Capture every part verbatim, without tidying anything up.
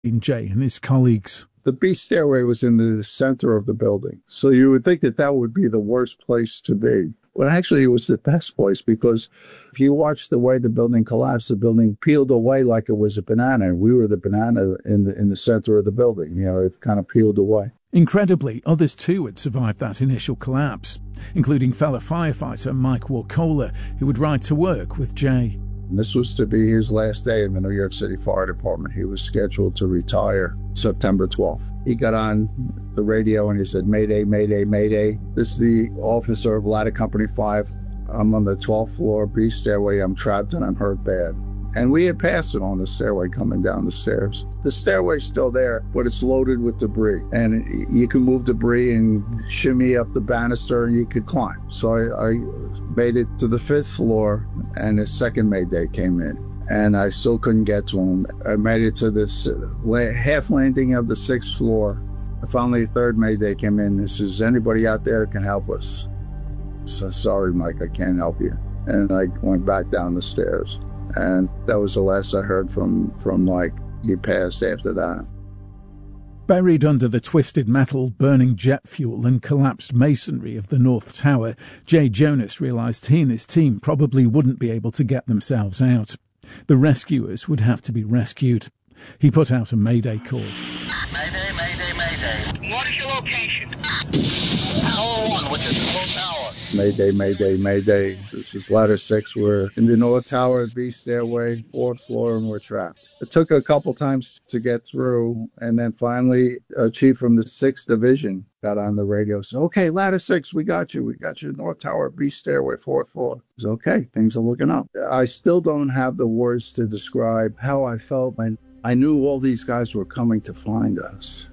Jay and his colleagues. The B stairway was in the center of the building, so you would think that that would be the worst place to be. Well, actually, it was the best place, because if you watch the way the building collapsed, the building peeled away like it was a banana. We were the banana in the in the center of the building. You know, it kind of peeled away. Incredibly, others too had survived that initial collapse, including fellow firefighter Mike Warcola, who would ride to work with Jay. And this was to be his last day in the New York City Fire Department. He was scheduled to retire September twelfth. He got on the radio and he said, "Mayday, Mayday, Mayday. This is the officer of Ladder Company five. I'm on the twelfth floor B stairway. I'm trapped and I'm hurt bad." And we had passed it on the stairway coming down the stairs. The stairway's still there, but it's loaded with debris. And you can move debris and shimmy up the banister and you could climb. So I, I made it to the fifth floor, and the second Mayday came in. And I still couldn't get to him. I made it to this half landing of the sixth floor. Finally, the third Mayday came in. This is, "Anybody out there can help us?" So, "Sorry, Mike, I can't help you." And I went back down the stairs. And that was the last I heard from, from Mike. He passed after that. Buried under the twisted metal, burning jet fuel and collapsed masonry of the North Tower, Jay Jonas realised he and his team probably wouldn't be able to get themselves out. The rescuers would have to be rescued. He put out a mayday call. Mayday, mayday, mayday. What is your location? Tower one, which is the North Tower. Mayday, mayday, mayday. This is ladder six. We're in the North Tower, B stairway, fourth floor, and we're trapped. It took a couple times to get through, and then finally a chief from the sixth Division got on the radio. Said, "Okay, ladder six, we got you. We got you, North Tower, B stairway, fourth floor." It's okay. Things are looking up. I still don't have the words to describe how I felt when I knew all these guys were coming to find us.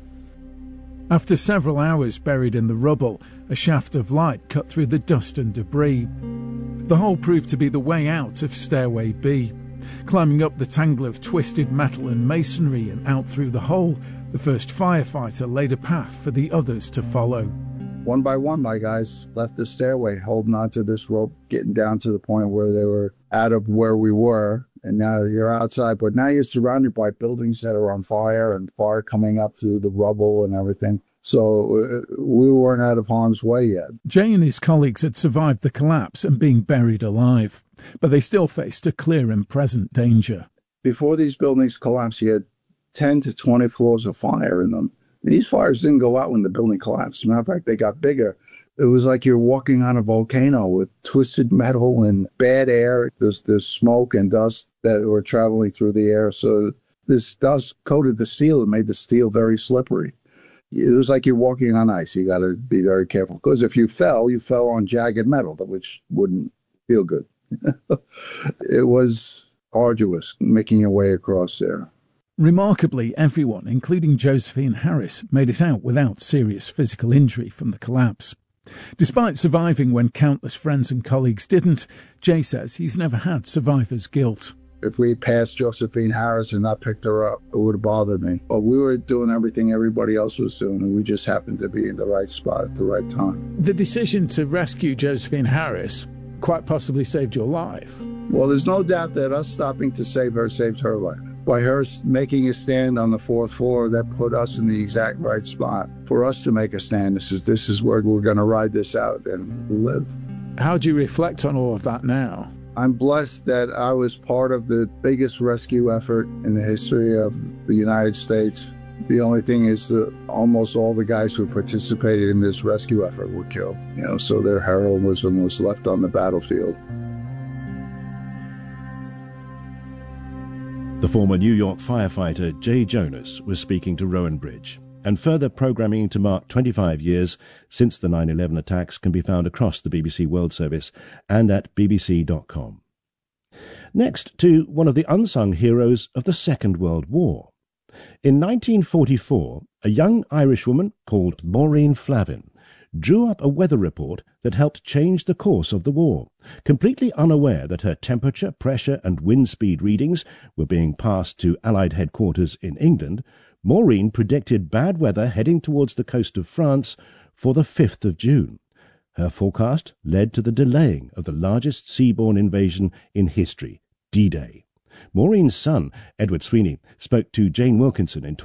After several hours buried in the rubble, a shaft of light cut through the dust and debris. The hole proved to be the way out of Stairway B. Climbing up the tangle of twisted metal and masonry and out through the hole, the first firefighter laid a path for the others to follow. One by one, my guys left the stairway, holding onto this rope, getting down to the point where they were out of where we were. And now you're outside, but now you're surrounded by buildings that are on fire and fire coming up through the rubble and everything. So uh, we weren't out of harm's way yet. Jay and his colleagues had survived the collapse and being buried alive, but they still faced a clear and present danger. Before these buildings collapsed, you had ten to twenty floors of fire in them. These fires didn't go out when the building collapsed. As a matter of fact, they got bigger. It was like you're walking on a volcano with twisted metal and bad air. There's, there's smoke and dust that were traveling through the air. So this dust coated the steel and made the steel very slippery. It was like you're walking on ice. You got to be very careful, because if you fell, you fell on jagged metal, which wouldn't feel good. It was arduous making your way across there. Remarkably, everyone, including Josephine Harris, made it out without serious physical injury from the collapse. Despite surviving when countless friends and colleagues didn't, Jay says he's never had survivor's guilt. If we passed Josephine Harris and not picked her up, it would have bothered me. But we were doing everything everybody else was doing, and we just happened to be in the right spot at the right time. The decision to rescue Josephine Harris quite possibly saved your life. Well, there's no doubt that us stopping to save her saved her life. By her making a stand on the fourth floor, that put us in the exact right spot for us to make a stand. This is this is where we're going to ride this out and live. How do you reflect on all of that now? I'm blessed that I was part of the biggest rescue effort in the history of the United States. The only thing is that almost all the guys who participated in this rescue effort were killed. You know, so their heroism was left on the battlefield. The former New York firefighter Jay Jonas was speaking to Rowan Bridge, and further programming to mark twenty-five years since the nine eleven attacks can be found across the B B C World Service and at b b c dot com. Next to one of the unsung heroes of the Second World War. In nineteen forty-four, a young Irish woman called Maureen Flavin drew up a weather report that helped change the course of the war. Completely unaware that her temperature, pressure and wind speed readings were being passed to Allied headquarters in England, Maureen predicted bad weather heading towards the coast of France for the fifth of June. Her forecast led to the delaying of the largest seaborne invasion in history, D-Day. Maureen's son, Edward Sweeney, spoke to Jane Wilkinson in